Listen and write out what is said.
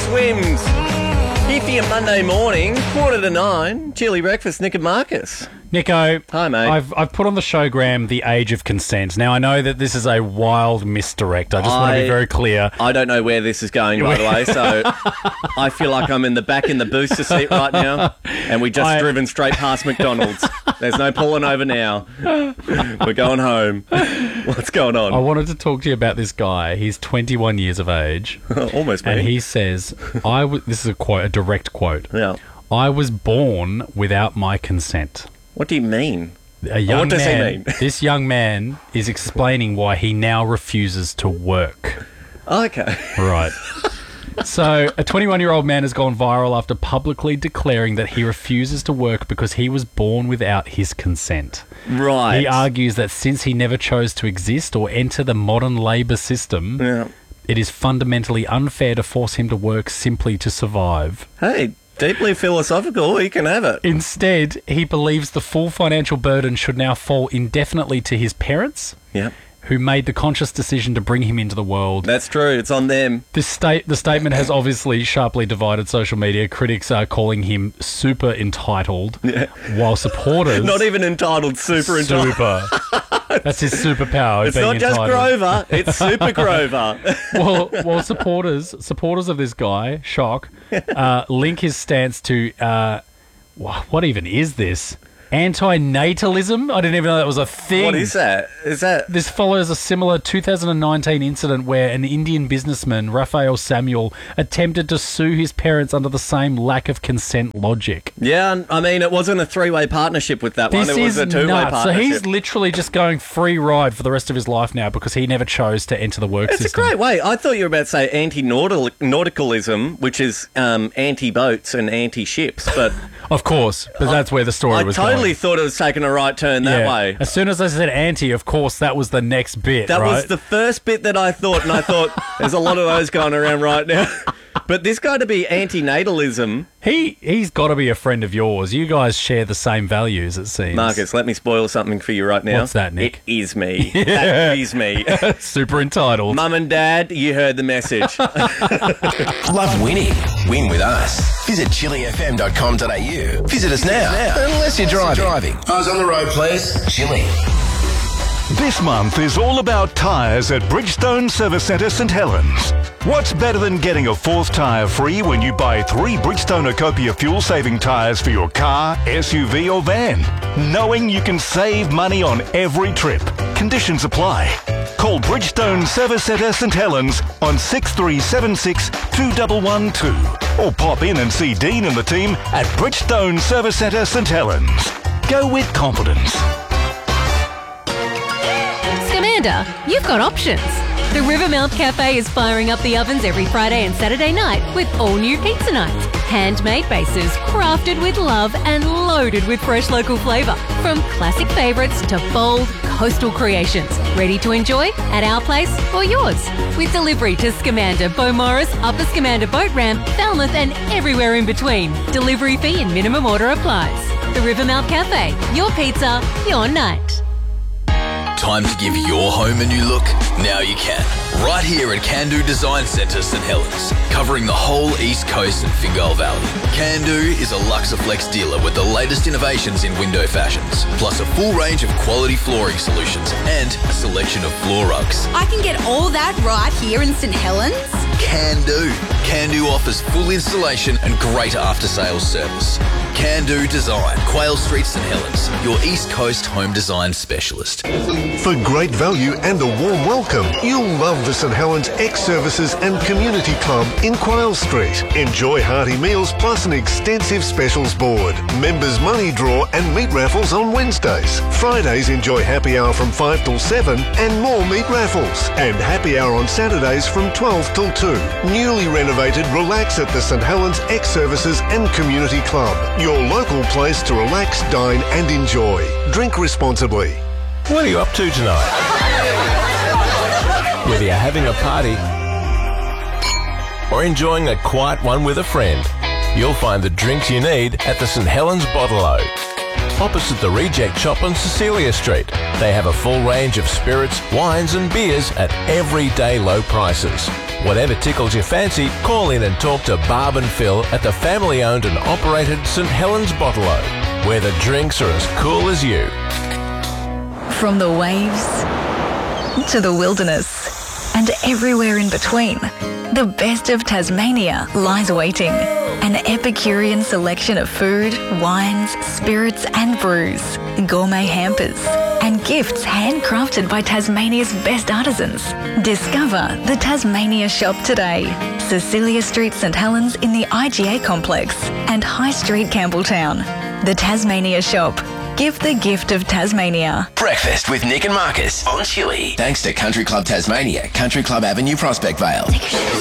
swims. Here for your Monday morning, 8:45, Chilly Breakfast, Nick and Marcus. Nico, Hi, mate. I've put on the showgram the age of consent. Now, I know that this is a wild misdirect. I just want to be very clear. I don't know where this is going, by the way, so I feel like I'm in the booster seat right now, and we just driven straight past McDonald's. There's no pulling over now. We're going home. What's going on? I wanted to talk to you about this guy. He's 21 years of age. Almost me. And he says, this is a quote, a direct quote. Yeah. I was born without my consent. What do you mean? What does he mean? This young man is explaining why he now refuses to work. Okay. Right. So, a 21-year-old man has gone viral after publicly declaring that he refuses to work because he was born without his consent. Right. He argues that since he never chose to exist or enter the modern labour system, it is fundamentally unfair to force him to work simply to survive. Hey, deeply philosophical, you can have it. Instead, he believes the full financial burden should now fall indefinitely to his parents. Yep. Who made the conscious decision to bring him into the world. That's true. It's on them. The statement has obviously sharply divided social media. Critics are calling him super entitled, while supporters... Not even entitled, super entitled. Super. That's his superpower. It's not just Grover, it's Super Grover. Well, supporters of this guy, shock, link his stance to... what even is this? Anti-natalism? I didn't even know that was a thing. What is that? This follows a similar 2019 incident where an Indian businessman, Raphael Samuel, attempted to sue his parents under the same lack of consent logic. Yeah, I mean, it wasn't a three-way partnership with that one. It was a two-way partnership. So he's literally just going free ride for the rest of his life now because he never chose to enter the work system. It's a great way. I thought you were about to say anti-nauticalism, which is anti-boats and anti-ships, but... Of course, but that's where the story was going. I totally thought it was taking a right turn that way. As soon as I said anti, of course, that was the next bit, That was the first bit that I thought, and I thought, there's a lot of those going around right now. But this guy to be anti-natalism... He's got to be a friend of yours. You guys share the same values, it seems. Marcus, let me spoil something for you right now. What's that, Nick? It is me. That is me. Super entitled. Mum and Dad, you heard the message. Love winning? Win with us. Visit chillyfm.com.au. Visit us now. Unless you're driving. Eyes on the road, please. Chilly. This month is all about tyres at Bridgestone Service Centre St Helens. What's better than getting a fourth tyre free when you buy 3 Bridgestone Acopia fuel-saving tyres for your car, SUV or van? Knowing you can save money on every trip. Conditions apply. Call Bridgestone Service Centre St Helens on 6376 2112 or pop in and see Dean and the team at Bridgestone Service Centre St Helens. Go with confidence. Scamander, you've got options. The Rivermount Cafe is firing up the ovens every Friday and Saturday night with all new pizza nights. Handmade bases, crafted with love and loaded with fresh local flavour. From classic favourites to bold coastal creations. Ready to enjoy at our place or yours. With delivery to Scamander, Beaumaris, Upper Scamander Boat Ramp, Falmouth and everywhere in between. Delivery fee and minimum order applies. The Rivermount Cafe. Your pizza, your night. Time to give your home a new look? Now you can. Right here at Candu Design Centre St Helens, covering the whole East Coast and Fingal Valley. Candu is a Luxaflex dealer with the latest innovations in window fashions, plus a full range of quality flooring solutions and a selection of floor rugs. I can get all that right here in St Helens? Candu. Candu offers full installation and great after-sales service. Candu Design, Quayle Street, St Helens, your East Coast home design specialist. For great value and a warm welcome, you'll love the St Helens Ex-Services and Community Club in Quayle Street. Enjoy hearty meals plus an extensive specials board. Members money draw and meat raffles on Wednesdays. Fridays enjoy happy hour from 5 till 7 and more meat raffles. And happy hour on Saturdays from 12 till 2. Newly renovated Relax at the St Helens Ex-Services and Community Club. Your local place to relax, dine and enjoy. Drink responsibly. What are you up to tonight? Whether you're having a party or enjoying a quiet one with a friend, you'll find the drinks you need at the St Helens Bottle-O. Opposite the Reject Shop on Cecilia Street. They have a full range of spirits, wines and beers at everyday low prices. Whatever tickles your fancy, call in and talk to Barb and Phil at the family-owned and operated St Helens Bottle-O, where the drinks are as cool as you. From the waves to the wilderness and everywhere in between, the best of Tasmania lies waiting. An Epicurean selection of food, wines, spirits and brews, gourmet hampers and gifts handcrafted by Tasmania's best artisans. Discover the Tasmania Shop today. Cecilia Street, St Helens in the IGA Complex and High Street, Campbelltown. The Tasmania Shop. Give the gift of Tasmania. Breakfast with Nick and Marcus on Chili. Thanks to Country Club Tasmania, Country Club Avenue, Prospect Vale.